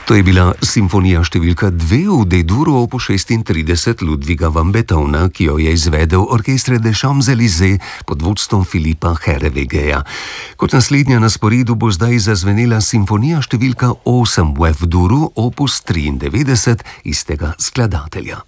To je bila simfonija številka 2 v D-duru opus 36 Ludviga van Beethovna, ki jo je izvedel orkester des Champs-Élysées pod vodstvom Philippa Herrewegeja. Kot naslednja na sporedu bo zdaj zazvenela simfonija številka 8 v F-duru opus 93 istega skladatelja.